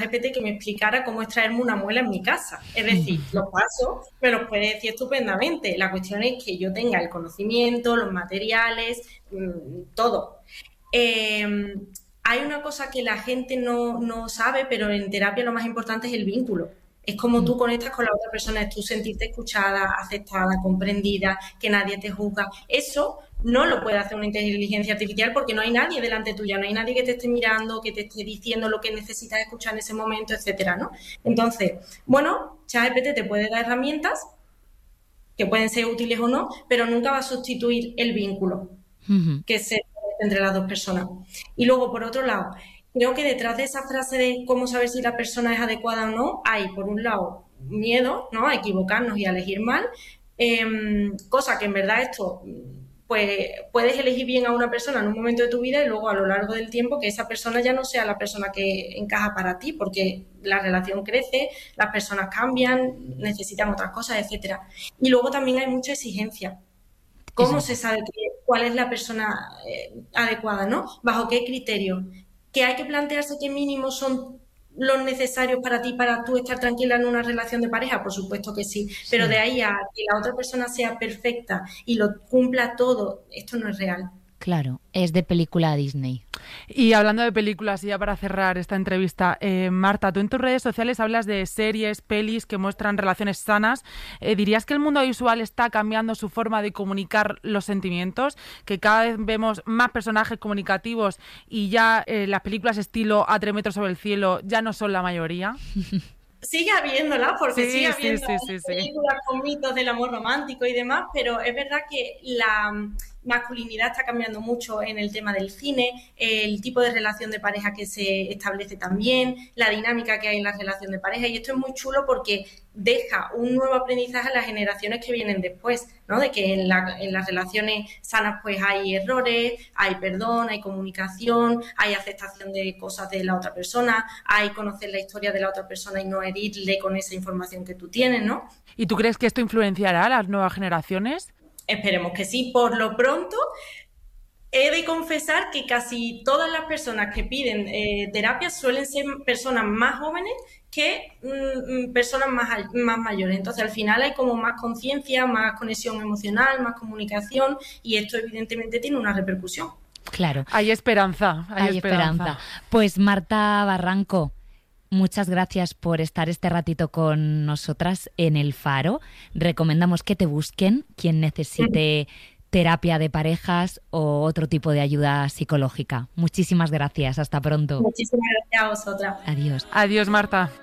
GPT que me explicara cómo extraerme una muela en mi casa. Es decir, los pasos me los puede decir estupendamente. La cuestión es que yo tenga el conocimiento, los materiales, todo. Hay una cosa que la gente no sabe, pero en terapia lo más importante es el vínculo. Es como tú conectas con la otra persona, es tú sentirte escuchada, aceptada, comprendida, que nadie te juzga. Eso no lo puede hacer una inteligencia artificial porque no hay nadie delante tuya, no hay nadie que te esté mirando, que te esté diciendo lo que necesitas escuchar en ese momento, etcétera, ¿no? Entonces, bueno, ChatGPT te puede dar herramientas que pueden ser útiles o no, pero nunca va a sustituir el vínculo que se entre las dos personas. Y luego, por otro lado, creo que detrás de esa frase de cómo saber si la persona es adecuada o no, hay, por un lado, miedo, ¿no?, a equivocarnos y a elegir mal, cosa que en verdad esto, pues puedes elegir bien a una persona en un momento de tu vida y luego a lo largo del tiempo que esa persona ya no sea la persona que encaja para ti, porque la relación crece, las personas cambian, necesitan otras cosas, etcétera. Y luego también hay mucha exigencia. ¿Cómo se sabe cuál es la persona adecuada, ¿no? ¿Bajo qué criterio? ¿Que hay que plantearse qué mínimos son los necesarios para ti, para tú estar tranquila en una relación de pareja? Por supuesto que sí, pero de ahí a que la otra persona sea perfecta y lo cumpla todo, esto no es real. Claro, es de película Disney. Y hablando de películas, y ya para cerrar esta entrevista, Marta, tú en tus redes sociales hablas de series, pelis que muestran relaciones sanas. ¿Dirías que el mundo visual está cambiando su forma de comunicar los sentimientos? Que cada vez vemos más personajes comunicativos y ya las películas estilo A 3 metros sobre el cielo ya no son la mayoría. Sigue habiéndola, porque sigue habiendo sí. películas con mitos del amor romántico y demás, pero es verdad que la masculinidad está cambiando mucho en el tema del cine, el tipo de relación de pareja que se establece también, la dinámica que hay en la relación de pareja, y esto es muy chulo porque deja un nuevo aprendizaje a las generaciones que vienen después, ¿no? De que en las relaciones sanas pues hay errores, hay perdón, hay comunicación, hay aceptación de cosas de la otra persona, hay conocer la historia de la otra persona y no herirle con esa información que tú tienes, ¿no? ¿Y tú crees que esto influenciará a las nuevas generaciones? Esperemos que sí. Por lo pronto, he de confesar que casi todas las personas que piden terapia suelen ser personas más jóvenes que personas más mayores. Entonces, al final hay como más conciencia, más conexión emocional, más comunicación, y esto evidentemente tiene una repercusión. Claro. Hay esperanza. Hay esperanza. Pues Marta Barranco, muchas gracias por estar este ratito con nosotras en El Faro. Recomendamos que te busquen quien necesite terapia de parejas o otro tipo de ayuda psicológica. Muchísimas gracias. Hasta pronto. Muchísimas gracias a vosotras. Adiós. Adiós, Marta.